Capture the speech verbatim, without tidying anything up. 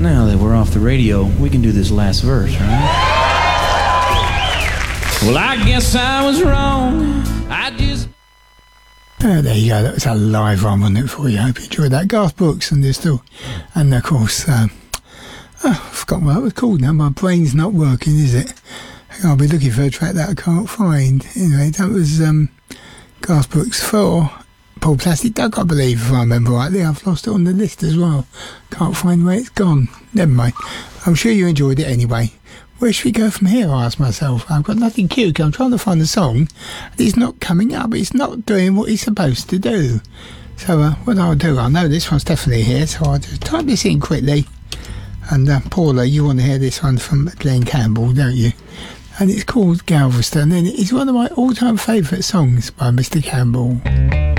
Now that we're off the radio, we can do this last verse, right? Well, I guess I was wrong. I just... Uh, there you go, that was a live one, wasn't it, for you? I hope you enjoyed that. Garth Brooks and this still. And of course, um, oh, I've forgotten what that was called now. My brain's not working, is it? I'll be looking for a track that I can't find. Anyway, that was um, Garth Brooks for Paul Plastic Duck, I believe, if I remember rightly. I've lost it on the list as well. Can't find where it's gone. Never mind. I'm sure you enjoyed it anyway. Where should we go from here, I ask myself. I've got nothing queued. I'm trying to find a song. It's not coming up. It's not doing what it's supposed to do. So uh, what I'll do, I know this one's definitely here, so I'll just type this in quickly. And uh, Paula, you want to hear this one from Glenn Campbell, don't you? And it's called Galveston, and it's one of my all-time favourite songs by Mister Campbell.